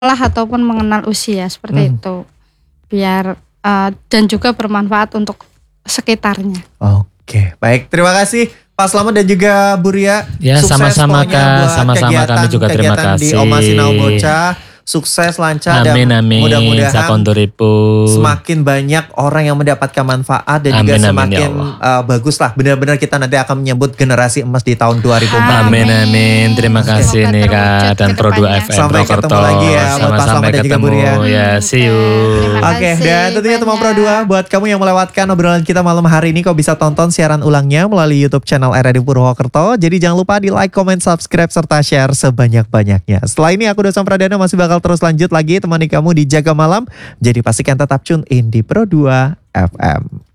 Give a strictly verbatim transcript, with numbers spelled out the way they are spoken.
lah ataupun mengenal usia seperti Hmm. itu. Biar uh, dan juga bermanfaat untuk sekitarnya. Oke, baik. Terima kasih Pak Slamet dan juga Bu Ria. Ya, Sukses sama-sama, pokoknya Kak. buat Sama-sama, kegiatan, kami juga terima kegiatan di kasih. Oma Sinau Bocah. Sukses, lancar, Amin, dan amin. mudah-mudahan Sakondoripun. semakin banyak orang yang mendapatkan manfaat dan Amin, juga amin, semakin ya Allah. uh, bagus lah. Benar-benar kita nanti akan menyebut generasi emas di tahun dua ribu empat puluh. Amin, amin. Terima Semoga kasih nih Kak terwujud dan ke Pro dua depannya. F M Sampai ketemu Prokerto. lagi ya, buat Pak Sama-sama Slamet dan juga ketemu. Bu Ria. Ya, see you. Terima Oke, kasih dan tentunya teman Pro banyak. dua, buat kamu yang melewatkan obrolan kita malam hari ini, kau bisa tonton siaran ulangnya melalui YouTube channel R R D Purwokerto. Jadi jangan lupa di like, comment, subscribe, serta share sebanyak-banyaknya. Setelah ini aku Dosam Pradana masih bakal terus lanjut lagi temani kamu di Jaga Malam. Jadi pastikan tetap tune in di Pro dua F M.